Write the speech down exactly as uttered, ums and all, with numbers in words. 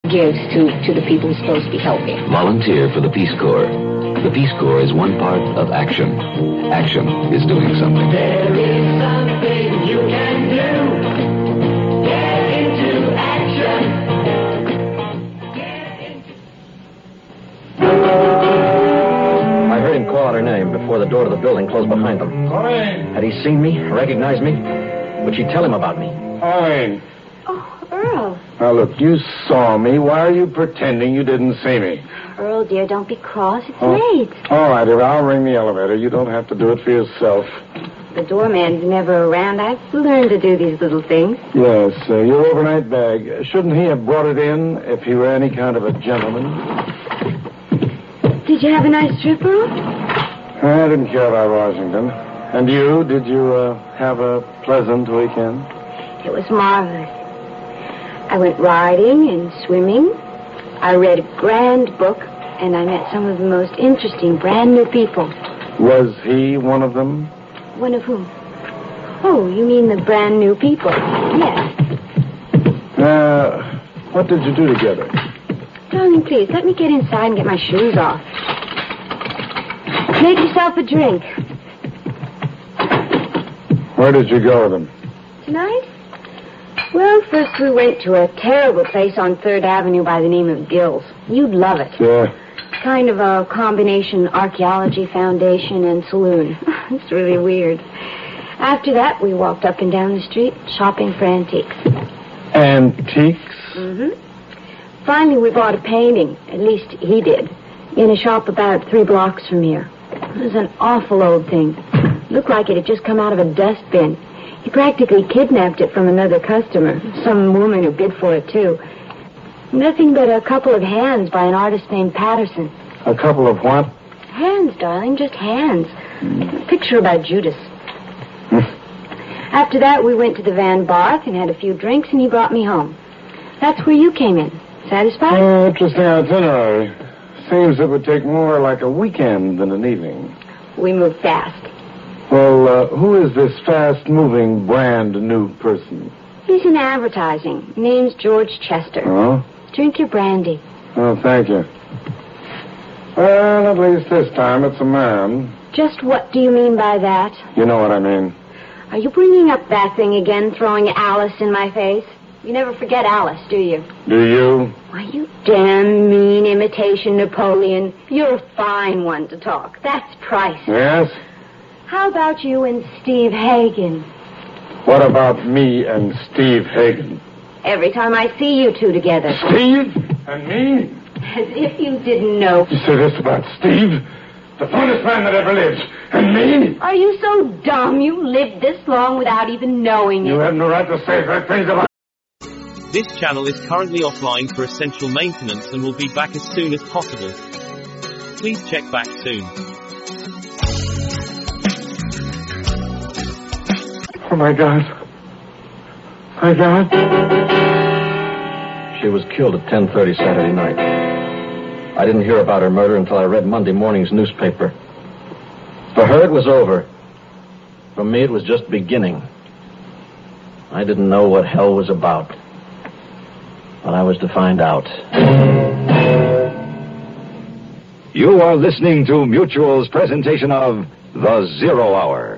gives to, to the people who's supposed to be helping. Volunteer for the Peace Corps. The Peace Corps is one part of action. Action is doing something. There is something you can do. Get into action. Get into... I heard him call out her name before the door to the building closed behind them. Colleen! Had he seen me, recognized me? Would she tell him about me? Colleen! Oh, Earl. Now, look, you saw me. Why are you pretending you didn't see me? Earl, dear, don't be cross. It's Oh. late. All right, dear, I'll ring the elevator. You don't have to do it for yourself. The doorman's never around. I've learned to do these little things. Yes, uh, your overnight bag. Shouldn't he have brought it in if he were any kind of a gentleman? Did you have a nice trip, Earl? I didn't care about Washington. And you? Did you uh, have a pleasant weekend? It was marvelous. I went riding and swimming. I read a grand book, and I met some of the most interesting brand new people. Was he one of them? One of whom? Oh, you mean the brand new people? Yes. Uh, what did you do together? Darling, please, let me get inside and get my shoes off. Make yourself a drink. Where did you go with him? Tonight? Well, first we went to a terrible place on Third Avenue by the name of Gill's. You'd love it. Yeah. Kind of a combination archaeology foundation and saloon. It's really weird. After that, we walked up and down the street shopping for antiques. Antiques? Mm-hmm. Finally, we bought a painting. At least he did. In a shop about three blocks from here. It was an awful old thing. Looked like it had just come out of a dustbin. He practically kidnapped it from another customer. Some woman who bid for it, too. Nothing but a couple of hands by an artist named Patterson. A couple of what? Hands, darling, just hands. A picture about Judas. After that, we went to the Van Barth and had a few drinks, and he brought me home. That's where you came in. Satisfied? Uh, interesting itinerary. Seems it would take more like a weekend than an evening. We moved fast. Well, uh, who is this fast-moving, brand-new person? He's in advertising. Name's George Chester. Oh? Drink your brandy. Oh, thank you. Well, at least this time it's a man. Just what do you mean by that? You know what I mean. Are you bringing up that thing again, throwing Alice in my face? You never forget Alice, do you? Do you? Why, you damn mean imitation Napoleon. You're a fine one to talk. That's priceless. Yes? How about you and Steve Hagen? What about me and Steve Hagen? Every time I see you two together. Steve? And me? As if you didn't know. You say this about Steve? The finest man that ever lived. And me? Are you so dumb you lived this long without even knowing it? You have no right to say such things about... This channel is currently offline for essential maintenance and will be back as soon as possible. Please check back soon. Oh, my God. My God. She was killed at ten thirty Saturday night. I didn't hear about her murder until I read Monday morning's newspaper. For her, it was over. For me, it was just beginning. I didn't know what hell was about. But I was to find out. You are listening to Mutual's presentation of The Zero Hour.